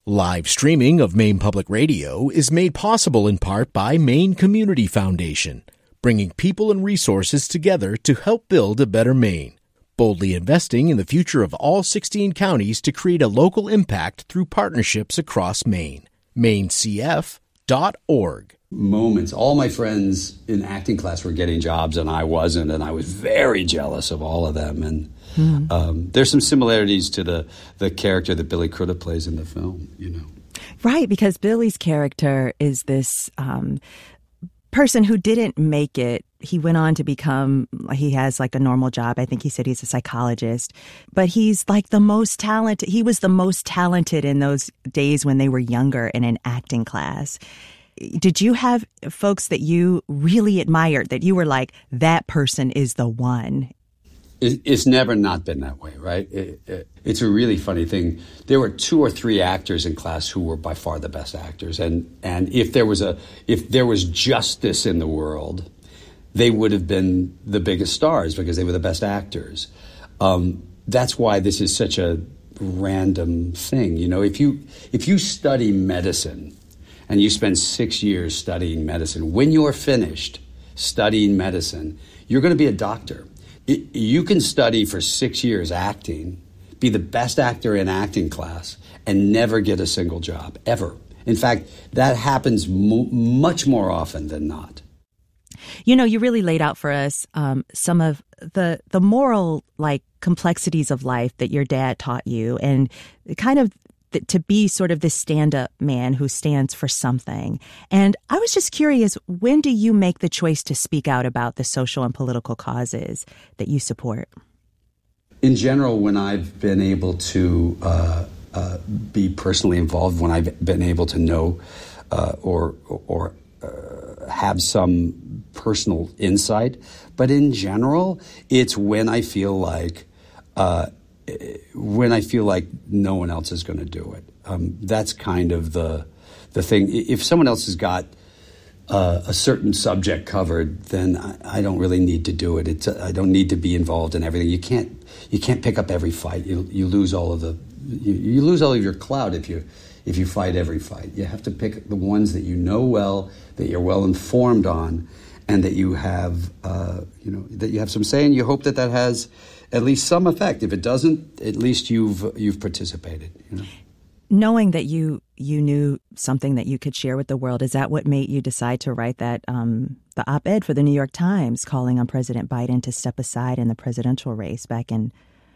Live streaming of Maine Public Radio is made possible in part by Maine Community Foundation, bringing people and resources together to help build a better Maine. Boldly investing in the future of all 16 counties to create a local impact through partnerships across Maine. MaineCF.org. Moments. All my friends in acting class were getting jobs and I wasn't, and I was very jealous of all of them. And there's some similarities to the character that Billy Crudup plays in the film, you know. Right, because Billy's character is this person who didn't make it. He went on to he has like a normal job. I think he said he's a psychologist, but he's like the most talented. He was the most talented in those days when they were younger in an acting class. Did you have folks that you really admired, that you were like, that person is the one? It's never not been that way, right? It's a really funny thing. There were 2 or 3 actors in class who were by far the best actors, and if there was justice in the world, they would have been the biggest stars because they were the best actors. That's why this is such a random thing. You know, if you study medicine and you spend 6 years studying medicine, when you're finished studying medicine, you're going to be a doctor. You can study for 6 years acting, be the best actor in acting class, and never get a single job, ever. In fact, that happens much more often than not. You know, you really laid out for us some of the moral, like, complexities of life that your dad taught you, and kind of to be sort of this stand-up man who stands for something. And I was just curious, when do you make the choice to speak out about the social and political causes that you support? In general, when I've been able to be personally involved, when I've been able to know or have some personal insight. But in general, it's when I feel like no one else is going to do it. That's kind of the thing. If someone else has got a certain subject covered, then I don't really need to do it. I don't need to be involved in everything. You can't pick up every fight. You lose all of you lose all of your clout if you fight every fight. You have to pick the ones that you know well, that you're well informed on, and that you have that you have some say, and you hope that has at least some effect. If it doesn't, at least you've participated. You know? Knowing that you knew something that you could share with the world, is that what made you decide to write that the op-ed for the New York Times calling on President Biden to step aside in the presidential race back in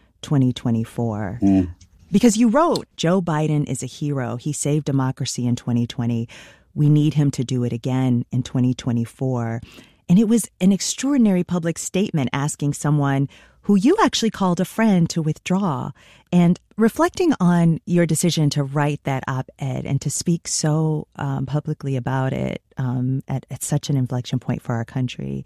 2024? Because you wrote, Joe Biden is a hero. He saved democracy in 2020. We need him to do it again in 2024. And it was an extraordinary public statement asking someone who you actually called a friend to withdraw. And reflecting on your decision to write that op-ed and to speak so publicly about it at such an inflection point for our country,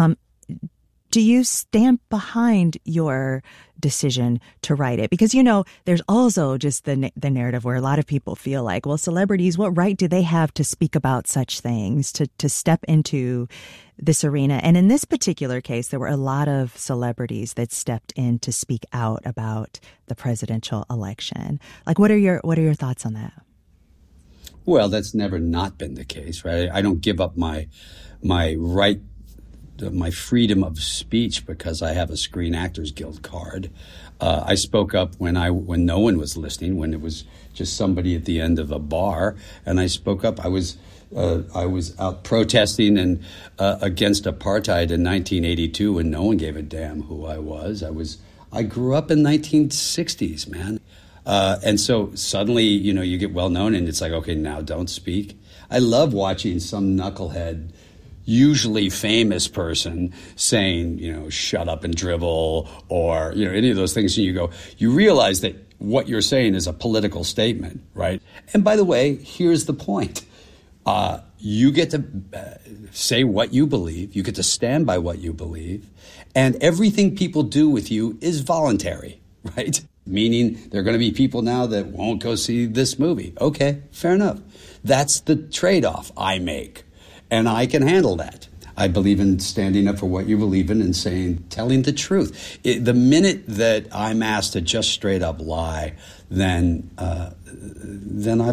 do you stand behind your decision to write it? Because, you know, there's also just the narrative where a lot of people feel like, well, celebrities, what right do they have to speak about such things, to step into this arena? And in this particular case, there were a lot of celebrities that stepped in to speak out about the presidential election. Like, what are your thoughts on that? Well, that's never not been the case, right? I don't give up my right, my freedom of speech because I have a Screen Actors Guild card. I spoke up when no one was listening, when it was just somebody at the end of a bar, and I spoke up. I was out protesting and against apartheid in 1982 when no one gave a damn who I was. I grew up in 1960s, man. And so suddenly, you know, you get well known and it's like, okay, now don't speak. I love watching some knucklehead, usually famous person saying, you know, shut up and dribble, or, you know, any of those things. And you realize that what you're saying is a political statement, right? And by the way, here's the point. You get to say what you believe. You get to stand by what you believe. And everything people do with you is voluntary, right? Meaning there are going to be people now that won't go see this movie. Okay, fair enough. That's the trade-off I make. And I can handle that. I believe in standing up for what you believe in and telling the truth. The minute that I'm asked to just straight up lie, then